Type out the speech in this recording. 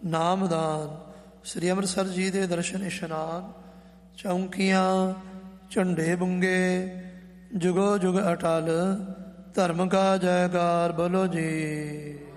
ਨਾਮਦਾਨ। ਸ੍ਰੀ ਅੰਮ੍ਰਿਤਸਰ ਜੀ ਦੇ ਦਰਸ਼ਨ ਇਸ਼ਨਾਨ, ਚੌਂਕੀਆਂ, ਝੰਡੇ ਬੁੰਗੇ, ਜੁਗੋ ਜੁਗ ਅਟਲ, ਧਰਮ ਕਾ ਜੈਕਾਰ ਬੋਲੋ ਜੀ।